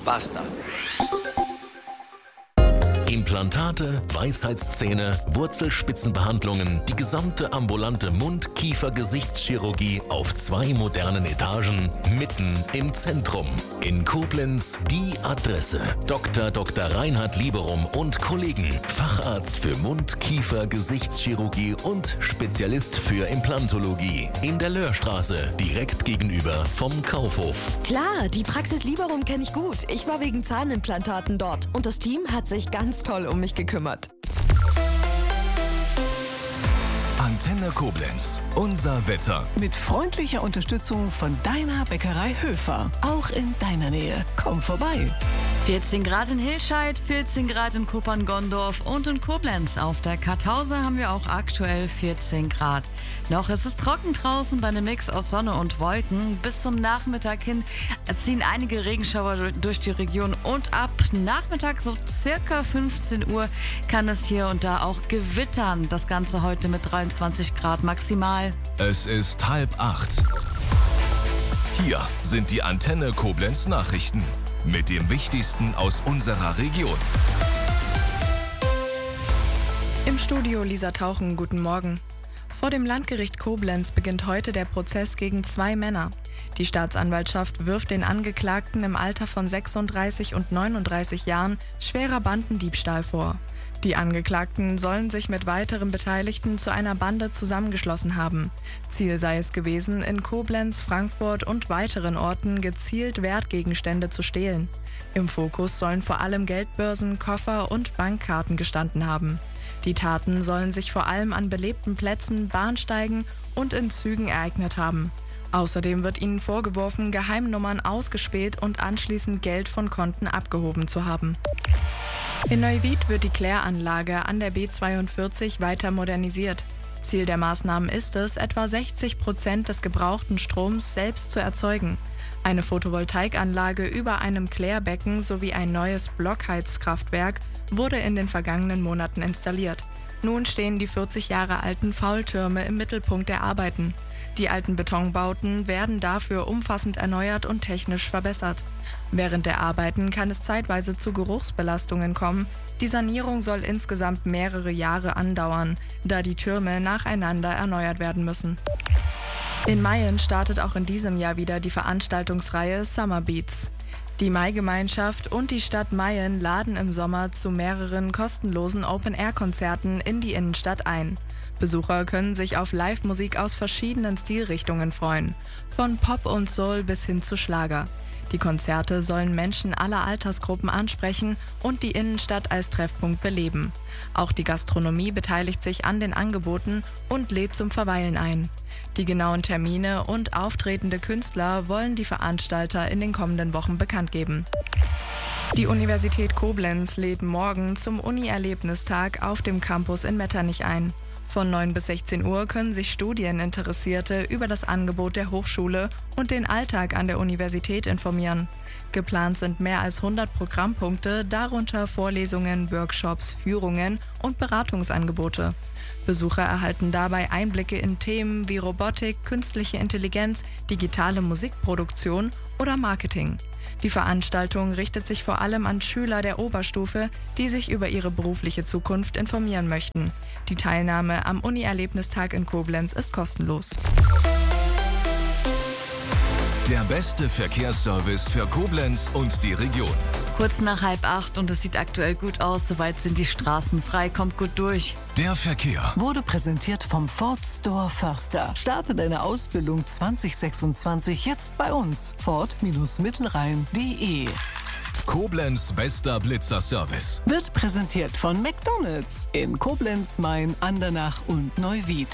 Basta. Implantate, Weisheitszähne, Wurzelspitzenbehandlungen, die gesamte ambulante Mund-Kiefer-Gesichtschirurgie auf 2 modernen Etagen, mitten im Zentrum. In Koblenz die Adresse. Dr. Reinhard Lieberum und Kollegen. Facharzt für Mund-Kiefer-Gesichtschirurgie und Spezialist für Implantologie. In der Löhrstraße, direkt gegenüber vom Kaufhof. Klar, die Praxis Lieberum kenne ich gut. Ich war wegen Zahnimplantaten dort. Und das Team hat sich ganz toll um mich gekümmert. Antenne Koblenz. Unser Wetter. Mit freundlicher Unterstützung von deiner Bäckerei Höfer. Auch in deiner Nähe. Komm vorbei. 14 Grad in Hilscheid, 14 Grad in Kuppern-Gondorf und in Koblenz. Auf der Kartause haben wir auch aktuell 14 Grad. Noch ist es trocken draußen bei einem Mix aus Sonne und Wolken. Bis zum Nachmittag hin ziehen einige Regenschauer durch die Region und ab Nachmittag, so circa 15 Uhr, kann es hier und da auch gewittern. Das Ganze heute mit 23 Grad maximal. Es ist 7:30. Hier sind die Antenne Koblenz Nachrichten mit dem Wichtigsten aus unserer Region. Im Studio Lisa Tauchen, guten Morgen. Vor dem Landgericht Koblenz beginnt heute der Prozess gegen 2 Männer. Die Staatsanwaltschaft wirft den Angeklagten im Alter von 36 und 39 Jahren schwerer Bandendiebstahl vor. Die Angeklagten sollen sich mit weiteren Beteiligten zu einer Bande zusammengeschlossen haben. Ziel sei es gewesen, in Koblenz, Frankfurt und weiteren Orten gezielt Wertgegenstände zu stehlen. Im Fokus sollen vor allem Geldbörsen, Koffer und Bankkarten gestanden haben. Die Taten sollen sich vor allem an belebten Plätzen, Bahnsteigen und in Zügen ereignet haben. Außerdem wird ihnen vorgeworfen, Geheimnummern ausgespäht und anschließend Geld von Konten abgehoben zu haben. In Neuwied wird die Kläranlage an der B42 weiter modernisiert. Ziel der Maßnahmen ist es, etwa 60% des gebrauchten Stroms selbst zu erzeugen. Eine Photovoltaikanlage über einem Klärbecken sowie ein neues Blockheizkraftwerk wurde in den vergangenen Monaten installiert. Nun stehen die 40 Jahre alten Faultürme im Mittelpunkt der Arbeiten. Die alten Betonbauten werden dafür umfassend erneuert und technisch verbessert. Während der Arbeiten kann es zeitweise zu Geruchsbelastungen kommen. Die Sanierung soll insgesamt mehrere Jahre andauern, da die Türme nacheinander erneuert werden müssen. In Mayen startet auch in diesem Jahr wieder die Veranstaltungsreihe Summer Beats. Die Mai-Gemeinschaft und die Stadt Mayen laden im Sommer zu mehreren kostenlosen Open-Air-Konzerten in die Innenstadt ein. Besucher können sich auf Live-Musik aus verschiedenen Stilrichtungen freuen, von Pop und Soul bis hin zu Schlager. Die Konzerte sollen Menschen aller Altersgruppen ansprechen und die Innenstadt als Treffpunkt beleben. Auch die Gastronomie beteiligt sich an den Angeboten und lädt zum Verweilen ein. Die genauen Termine und auftretende Künstler wollen die Veranstalter in den kommenden Wochen bekannt geben. Die Universität Koblenz lädt morgen zum Uni-Erlebnistag auf dem Campus in Metternich ein. Von 9 bis 16 Uhr können sich Studieninteressierte über das Angebot der Hochschule und den Alltag an der Universität informieren. Geplant sind mehr als 100 Programmpunkte, darunter Vorlesungen, Workshops, Führungen und Beratungsangebote. Besucher erhalten dabei Einblicke in Themen wie Robotik, künstliche Intelligenz, digitale Musikproduktion oder Marketing. Die Veranstaltung richtet sich vor allem an Schüler der Oberstufe, die sich über ihre berufliche Zukunft informieren möchten. Die Teilnahme am Uni-Erlebnistag in Koblenz ist kostenlos. Der beste Verkehrsservice für Koblenz und die Region. Kurz nach 7:30 und es sieht aktuell gut aus. Soweit sind die Straßen frei, kommt gut durch. Der Verkehr Wurde präsentiert vom Ford Store Förster. Starte deine Ausbildung 2026 jetzt bei uns. Ford-Mittelrhein.de. Koblenz bester Blitzer-Service. Wird präsentiert von McDonald's in Koblenz, Main, Andernach und Neuwied.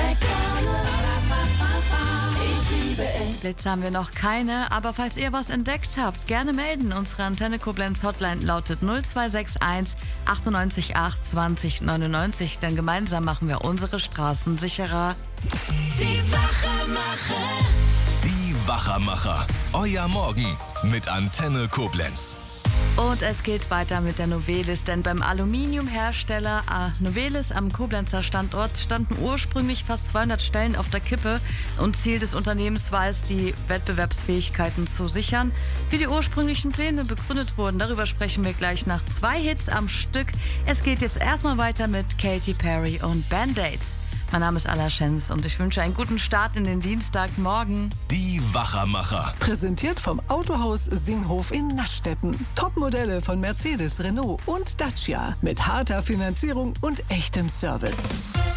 Blitze haben wir noch keine, aber falls ihr was entdeckt habt, gerne melden. Unsere Antenne Koblenz Hotline lautet 0261 98 8 20 99, denn gemeinsam machen wir unsere Straßen sicherer. Die Wachermacher. Die Wachermacher. Euer Morgen mit Antenne Koblenz. Und es geht weiter mit der Novelis, denn beim Aluminiumhersteller Novelis am Koblenzer Standort standen ursprünglich fast 200 Stellen auf der Kippe und Ziel des Unternehmens war es, die Wettbewerbsfähigkeiten zu sichern. Wie die ursprünglichen Pläne begründet wurden, darüber sprechen wir gleich nach 2 Hits am Stück. Es geht jetzt erstmal weiter mit Katy Perry und Band-Aids. Mein Name ist Ala Schenz und ich wünsche einen guten Start in den Dienstagmorgen. Die Wachermacher. Präsentiert vom Autohaus Singhof in Naschstetten. Topmodelle von Mercedes, Renault und Dacia. Mit harter Finanzierung und echtem Service.